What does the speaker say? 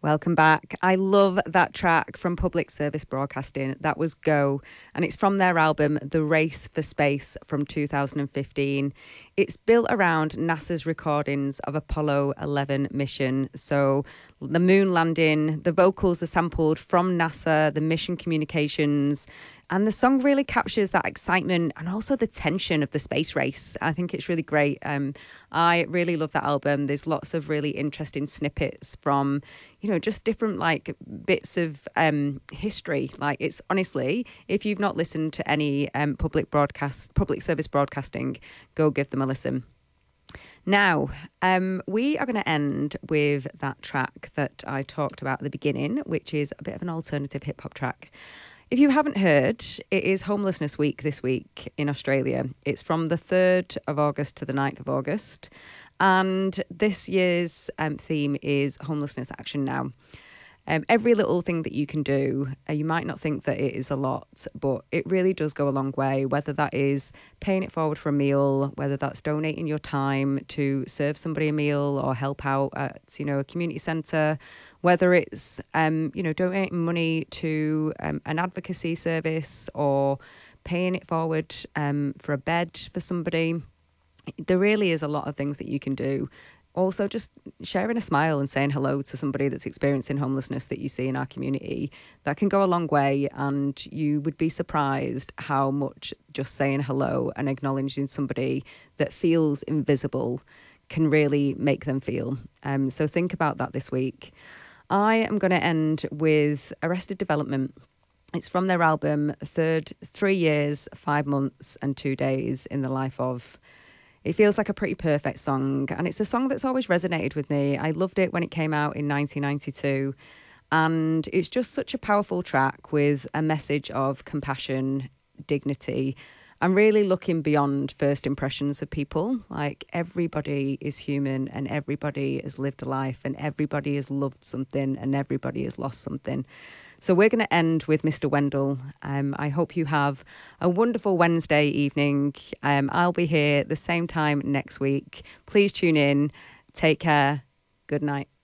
Welcome back. I love that track from Public Service Broadcasting. That was Go, and it's from their album The Race for Space from 2015. It's built around NASA's recordings of Apollo 11 mission. So the moon landing, the vocals are sampled from NASA, the mission communications, and the song really captures that excitement and also the tension of the space race. I think it's really great. I really love that album. There's lots of really interesting snippets from, just different like bits of history. Like it's honestly, if you've not listened to any public service broadcasting, go give them a listen. Now, we are going to end with that track that I talked about at the beginning, which is a bit of an alternative hip hop track. If you haven't heard, it is Homelessness Week this week in Australia. It's from the 3rd of August to the 9th of August. And this year's theme is Homelessness Action Now. Every little thing that you can do, you might not think that it is a lot, but it really does go a long way, whether that is paying it forward for a meal, whether that's donating your time to serve somebody a meal or help out at, a community centre, whether it's, donating money to an advocacy service or paying it forward for a bed for somebody. There really is a lot of things that you can do. Also, just sharing a smile and saying hello to somebody that's experiencing homelessness that you see in our community, that can go a long way. And you would be surprised how much just saying hello and acknowledging somebody that feels invisible can really make them feel. So think about that this week. I am going to end with Arrested Development. It's from their album 3 years, 5 months and 2 days in the life of. It feels like a pretty perfect song, and it's a song that's always resonated with me. I loved it when it came out in 1992, and it's just such a powerful track with a message of compassion, dignity, and really looking beyond first impressions of people. Like, everybody is human, and everybody has lived a life, and everybody has loved something, and everybody has lost something. So we're going to end with Mr. Wendell. I hope you have a wonderful Wednesday evening. I'll be here at the same time next week. Please tune in. Take care. Good night.